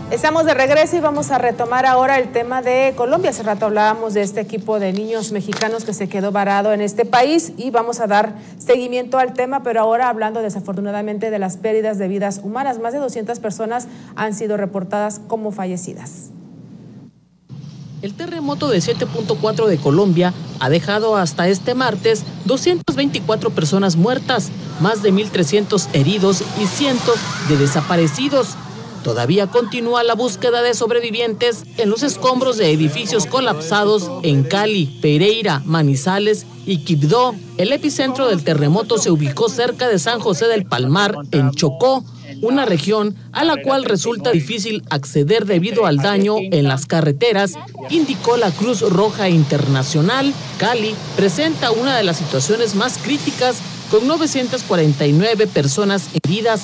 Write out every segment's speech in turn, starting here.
Estamos de regreso y vamos a retomar ahora el tema de Colombia. Hace rato hablábamos de este equipo de niños mexicanos que se quedó varado en este país y vamos a dar seguimiento al tema, pero ahora hablando desafortunadamente de las pérdidas de vidas humanas. Más de 200 personas han sido reportadas como fallecidas. El terremoto de 7.4 de Colombia ha dejado hasta este martes 224 personas muertas, más de 1.300 heridos y cientos de desaparecidos. Todavía continúa la búsqueda de sobrevivientes en los escombros de edificios colapsados en Cali, Pereira, Manizales y Quibdó. El epicentro del terremoto se ubicó cerca de San José del Palmar, en Chocó, una región a la cual resulta difícil acceder debido al daño en las carreteras, indicó la Cruz Roja Internacional. Cali presenta una de las situaciones más críticas, con 949 personas heridas,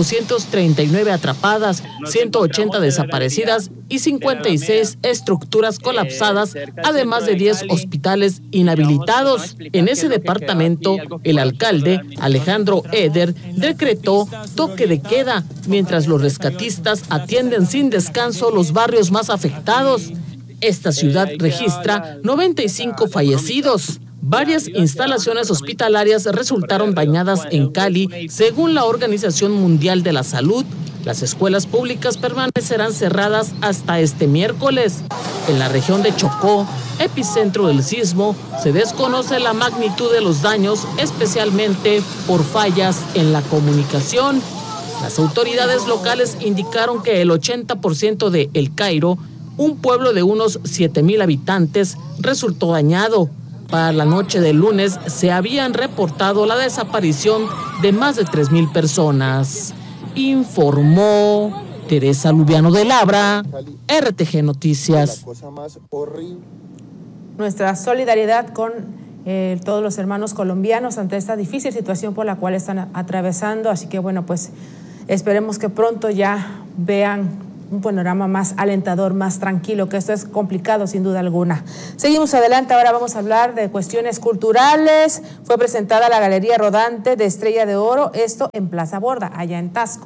239 atrapadas, 180 desaparecidas y 56 estructuras colapsadas, además de 10 hospitales inhabilitados. En ese departamento, el alcalde, Alejandro Eder, decretó toque de queda, mientras los rescatistas atienden sin descanso los barrios más afectados. Esta ciudad registra 95 fallecidos. Varias instalaciones hospitalarias resultaron dañadas en Cali, según la Organización Mundial de la Salud. Las escuelas públicas permanecerán cerradas hasta este miércoles. En la región de Chocó, epicentro del sismo, se desconoce la magnitud de los daños, especialmente por fallas en la comunicación. Las autoridades locales indicaron que el 80% de El Cairo, un pueblo de unos 7,000 habitantes, resultó dañado. Para la noche del lunes se habían reportado la desaparición de más de 3,000 personas. Informó Teresa Lubiano de Labra, RTG Noticias. Nuestra solidaridad con todos los hermanos colombianos ante esta difícil situación por la cual están atravesando, así que bueno, pues esperemos que pronto ya vean un panorama más alentador, más tranquilo, que esto es complicado sin duda alguna. Seguimos adelante, ahora vamos a hablar de cuestiones culturales. Fue presentada la Galería Rodante de Estrella de Oro, esto en Plaza Borda, allá en Tasco.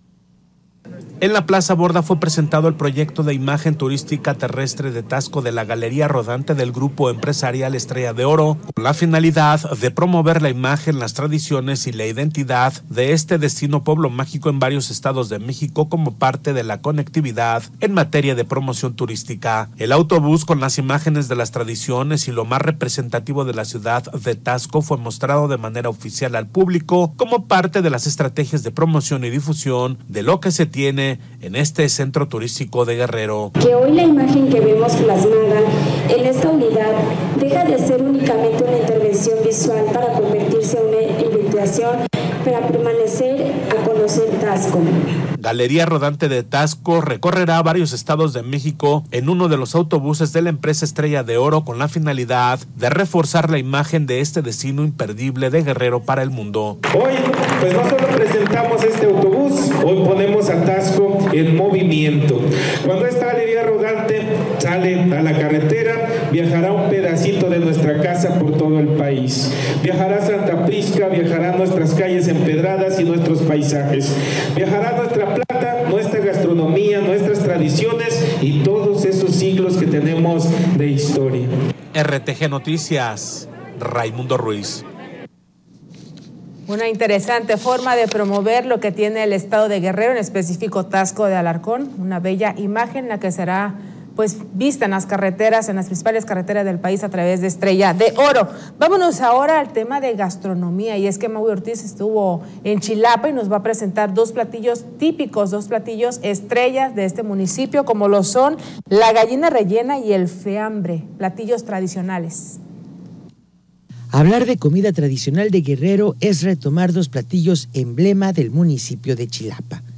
En la Plaza Borda fue presentado el proyecto de imagen turística terrestre de Tasco de la Galería Rodante del grupo empresarial Estrella de Oro, con la finalidad de promover la imagen, las tradiciones y la identidad de este destino pueblo mágico en varios estados de México como parte de la conectividad en materia de promoción turística. El autobús con las imágenes de las tradiciones y lo más representativo de la ciudad de Tasco fue mostrado de manera oficial al público como parte de las estrategias de promoción y difusión de lo que se tiene en este centro turístico de Guerrero. Que hoy la imagen que vemos plasmada en esta unidad deja de ser únicamente una intervención visual para convertirse en una invitación para permanecer a conocer Tasco. Galería Rodante de Tasco recorrerá varios estados de México en uno de los autobuses de la empresa Estrella de Oro con la finalidad de reforzar la imagen de este destino imperdible de Guerrero para el mundo. Hoy, pues no solo presentamos este autobús, hoy ponemos a Tasco en movimiento. Cuando esta Galería Rodante sale a la carretera, viajará un pedacito de nuestra casa por todo el país. Viajará a Santa Prisca, viajará a nuestras calles empedradas y nuestros paisajes. Viajará a nuestra plata, nuestra gastronomía, nuestras tradiciones y todos esos siglos que tenemos de historia. RTG Noticias, Raimundo Ruiz. Una interesante forma de promover lo que tiene el estado de Guerrero, en específico Tasco de Alarcón, una bella imagen la que será pues vista en las carreteras, en las principales carreteras del país a través de Estrella de Oro. Vámonos ahora al tema de gastronomía, y es que Maui Ortiz estuvo en Chilapa y nos va a presentar dos platillos típicos, dos platillos estrellas de este municipio, como lo son la gallina rellena y el fiambre, platillos tradicionales. Hablar de comida tradicional de Guerrero es retomar dos platillos emblema del municipio de Chilapa.